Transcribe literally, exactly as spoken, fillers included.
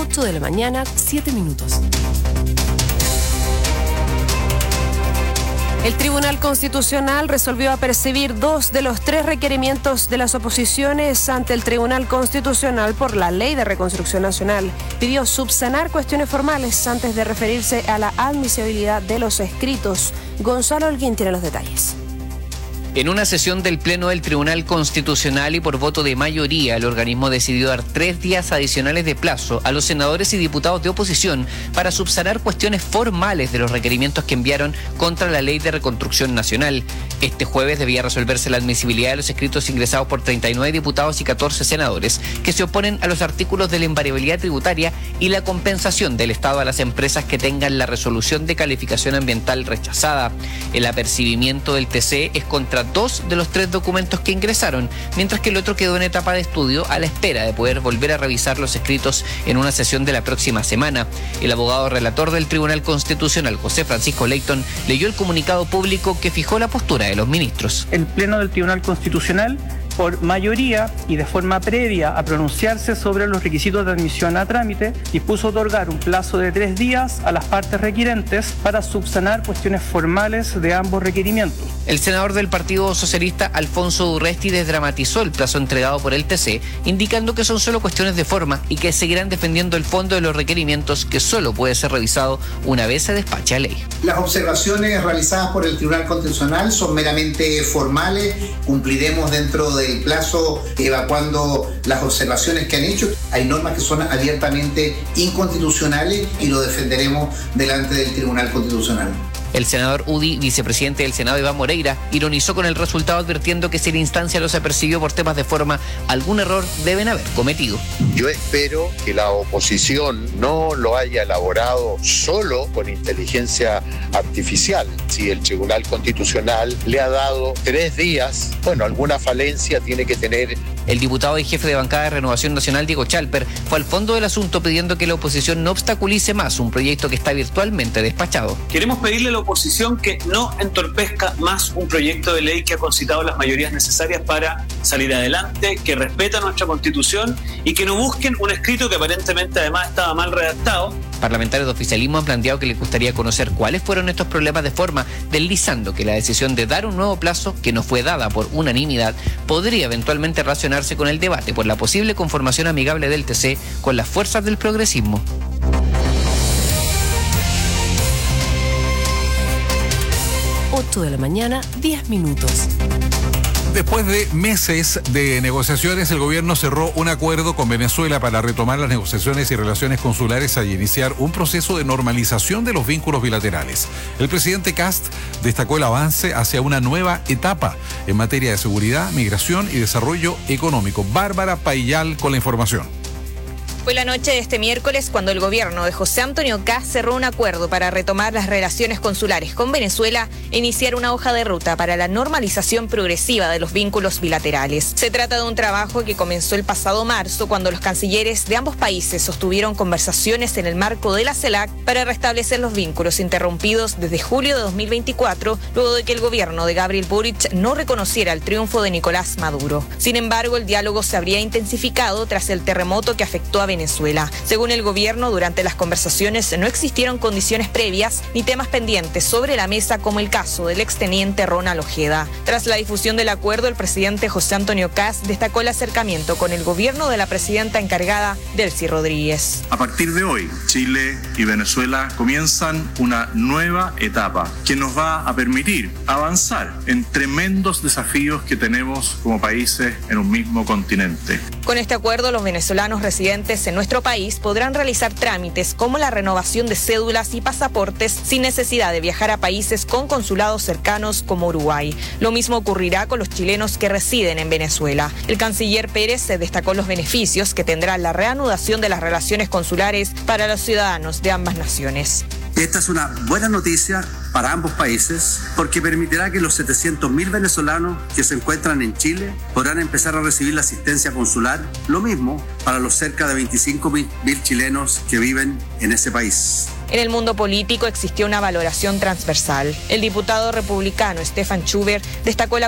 ocho de la mañana, siete minutos. El Tribunal Constitucional resolvió apercibir dos de los tres requerimientos de las oposiciones ante el Tribunal Constitucional por la Ley de Reconstrucción Nacional. Pidió subsanar cuestiones formales antes de referirse a la admisibilidad de los escritos. Gonzalo Holguín tiene los detalles. En una sesión del Pleno del Tribunal Constitucional y por voto de mayoría, el organismo decidió dar tres días adicionales de plazo a los senadores y diputados de oposición para subsanar cuestiones formales de los requerimientos que enviaron contra la Ley de Reconstrucción Nacional. Este jueves debía resolverse la admisibilidad de los escritos ingresados por treinta y nueve diputados y catorce senadores que se oponen a los artículos de la invariabilidad tributaria y la compensación del Estado a las empresas que tengan la resolución de calificación ambiental rechazada. El apercibimiento del T C es contra dos de los tres documentos que ingresaron, mientras que el otro quedó en etapa de estudio a la espera de poder volver a revisar los escritos en una sesión de la próxima semana. El abogado relator del Tribunal Constitucional, José Francisco Leighton, leyó el comunicado público que fijó la postura de los ministros. El Pleno del Tribunal Constitucional, por mayoría y de forma previa a pronunciarse sobre los requisitos de admisión a trámite, dispuso otorgar un plazo de tres días a las partes requirentes para subsanar cuestiones formales de ambos requerimientos. El senador del Partido Socialista, Alfonso Urresti, desdramatizó el plazo entregado por el T C, indicando que son solo cuestiones de forma y que seguirán defendiendo el fondo de los requerimientos, que solo puede ser revisado una vez se despache a ley. Las observaciones realizadas por el Tribunal Constitucional son meramente formales, cumpliremos dentro de el plazo evacuando las observaciones que han hecho. Hay normas que son abiertamente inconstitucionales y lo defenderemos delante del Tribunal Constitucional. El senador Udi, vicepresidente del Senado Iván Moreira, ironizó con el resultado advirtiendo que si la instancia los apercibió por temas de forma, algún error deben haber cometido. Yo espero que la oposición no lo haya elaborado solo con inteligencia artificial. Si el Tribunal Constitucional le ha dado tres días, bueno, alguna falencia tiene que tener. El diputado y jefe de bancada de Renovación Nacional, Diego Chalper, fue al fondo del asunto pidiendo que la oposición no obstaculice más un proyecto que está virtualmente despachado. Queremos pedirle a la oposición que no entorpezca más un proyecto de ley que ha concitado las mayorías necesarias para salir adelante, que respeta nuestra Constitución y que no busquen un escrito que aparentemente además estaba mal redactado. Parlamentarios de oficialismo han planteado que les gustaría conocer cuáles fueron estos problemas de forma, deslizando que la decisión de dar un nuevo plazo, que no fue dada por unanimidad, podría eventualmente relacionarse con el debate por la posible conformación amigable del T C con las fuerzas del progresismo. ocho de la mañana, diez minutos. Después de meses de negociaciones, el gobierno cerró un acuerdo con Venezuela para retomar las negociaciones y relaciones consulares y iniciar un proceso de normalización de los vínculos bilaterales. El presidente Kast destacó el avance hacia una nueva etapa en materia de seguridad, migración y desarrollo económico. Bárbara Paillal con la información. Fue la noche de este miércoles cuando el gobierno de José Antonio Kast cerró un acuerdo para retomar las relaciones consulares con Venezuela e iniciar una hoja de ruta para la normalización progresiva de los vínculos bilaterales. Se trata de un trabajo que comenzó el pasado marzo cuando los cancilleres de ambos países sostuvieron conversaciones en el marco de la CELAC para restablecer los vínculos interrumpidos desde julio de dos mil veinticuatro, luego de que el gobierno de Gabriel Boric no reconociera el triunfo de Nicolás Maduro. Sin embargo, el diálogo se habría intensificado tras el terremoto que afectó a Venezuela. Según el gobierno, durante las conversaciones no existieron condiciones previas ni temas pendientes sobre la mesa, como el caso del exteniente Ronald Ojeda. Tras la difusión del acuerdo, el presidente José Antonio Kast destacó el acercamiento con el gobierno de la presidenta encargada, Delcy Rodríguez. A partir de hoy, Chile y Venezuela comienzan una nueva etapa que nos va a permitir avanzar en tremendos desafíos que tenemos como países en un mismo continente. Con este acuerdo, los venezolanos residentes en nuestro país podrán realizar trámites como la renovación de cédulas y pasaportes sin necesidad de viajar a países con consulados cercanos como Uruguay. Lo mismo ocurrirá con los chilenos que residen en Venezuela. El canciller Pérez destacó los beneficios que tendrá la reanudación de las relaciones consulares para los ciudadanos de ambas naciones. Esta es una buena noticia para ambos países porque permitirá que los setecientos mil venezolanos que se encuentran en Chile podrán empezar a recibir la asistencia consular, lo mismo para los cerca de veinticinco mil chilenos que viven en ese país. En el mundo político existió una valoración transversal. El diputado republicano Stefan Schubert destacó la